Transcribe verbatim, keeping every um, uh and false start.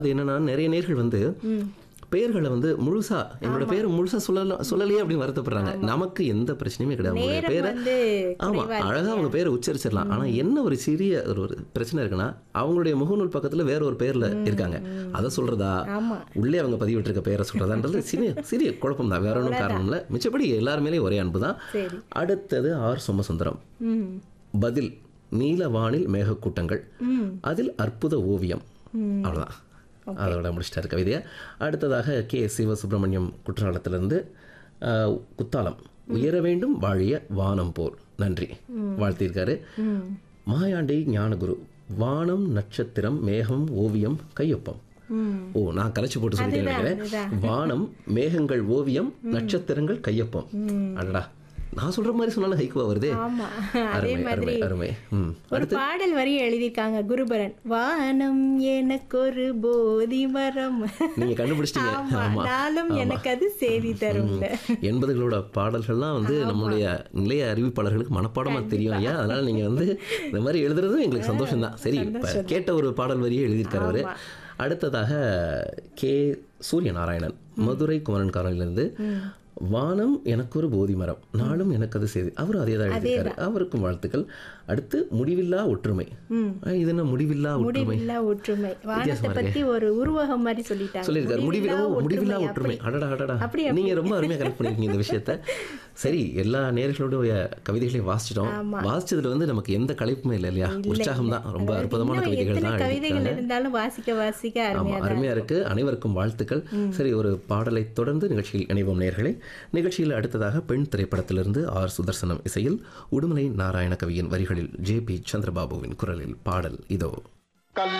அது என்னன்னா நிறைய நேர்கள் வந்து பெயர்களை வந்து முழுசா என்னோட பேர் முழுசா சொல்லலாம் சொல்லலையே அப்படின்னு வருத்தப்படுறாங்க. நமக்கு எந்த பிரச்சனையுமே கிடையாது. உங்களுடைய நேரம் பேரை வந்து ஆமா குறைவா அழகா இருக்கு. அவங்க பேரை உச்சரிச்சிடலாம். ஆனா என்ன ஒரு சிறிய ஒரு ஒரு பிரச்சனை இருக்குன்னா அவங்களுடைய முகநூல் பக்கத்துல வேற ஒரு பேர்ல இருக்காங்க. அதை சொல்றதா ஆமா. உள்ளே அவங்க பதிவிட்டு இருக்க பேரை சொல்றதான்றது சிறிய சிறிய குழப்பம் தான். வேற ஒன்றும் காரணம் இல்லை. மிச்சப்படி எல்லாருமேலேயும் ஒரே அன்பு தான். சரி. அடுத்தது ஆர் சோமசுந்தரம். ம் பதில் நீல வானில் மேகக்கூட்டங்கள், ம் அதில் அற்புத ஓவியம். அவ்வளோதான், அதோட முடிச்சிட்டாரு கவிதையை. அடுத்ததாக கே சிவசுப்பிரமணியம் குற்றாலத்திலிருந்து ஆஹ், குத்தாலம் உயர வேண்டும் வாழிய வானம் போல் நன்றி வாழ்த்தியிருக்காரு. ம் மாயாண்டி ஞானகுரு வானம் நட்சத்திரம் மேகம் ஓவியம் கையொப்பம். ம் ஓ நான் கலைச்சு போட்டு சொல்லிட்டேன் நினைக்கிறேன். வானம் மேகங்கள் ஓவியம் நட்சத்திரங்கள் கையொப்பம். அடடா, நான் சொல்ற மாதிரி சொன்னாலும் ஹைக்குவா வருதே. ஆமா. அதே அருமை மாதிரி அருமை அருமை. ம் ஒரு பாடல் வரி எழுதியிருக்காங்க குருபரன். வானம் எனக்கு ஒரு போதி மரம். நீங்க கண்டுபிடிச்சிட்டீங்க. ஆமா, ஆமா நாளும் எனக்கு அது செய்தி தரும். எண்பதுகளோட பாடல்கள்லாம் வந்து நம்மளுடைய நிலைய அறிவிப்பாளர்களுக்கு மனப்பாடமா தெரியும் ஐயா. அதனால நீங்க வந்து இந்த மாதிரி எழுதுறதும் எங்களுக்கு சந்தோஷம் தான். சரி, இப்ப கேட்ட ஒரு பாடல் வரியை எழுதியிருக்காரு அவரு. அடுத்ததாக கே சூரியநாராயணன் மதுரை குமரன் காலனிலிருந்து வானம் எனக்கு ஒரு போதி மரம் நாளும் எனக்கு அது செய்தி. அவரும் அதே தான் எழுதியிருக்காரு. அவருக்கும் வாழ்த்துக்கள். அடுத்து முடிவில்லா ஒற்றுமை. ஆ, இது என்ன முடிவில்லா ஒற்றுமை முடிவில்லா ஒற்றுமை. வானத்தை பத்தி ஒரு உருவகம் மாதிரி சொல்லிட்டாங்க. சொல்லியிருக்காரு. முடிவில்லா முடிவில்லா ஒற்றுமை. அடடா அடடா, அப்படி நீங்க ரொம்ப அருமையா கரெக்ட் பண்ணிருக்கீங்க இந்த விஷயத்த. சரி, எல்லா நேயர்களோட கவிதைகளையும் வாசிச்சிட்டோம். வாசிச்சதுல வந்து நமக்கு எந்த கலைப்புமே இல்லை இல்லையா? உற்சாகம் தான். ரொம்ப அற்புதமான இன்னும் கவிதைகள் எத்தனை தான் கவிதைகள் எழுதியிருக்காங்க. இருந்தாலும் வாசிக்க வாசிக்க ஆமா, அருமையா தான் அருமையா இருக்கு. அனைவருக்கும் வாழ்த்துக்கள். சரி, ஒரு பாடலை தொடர்ந்து நிகழ்ச்சியில் இணைவோம் நேயர்களே. நிகழ்ச்சியில் அடுத்ததாக பெண் திரைப்படத்திலிருந்து ஆர் சுதர்சனம் இசையில் உடுமலை நாராயண கவியின் வரிகளில் ஜே பி சந்திரபாபுவின் குரலில் பாடல் இதோ.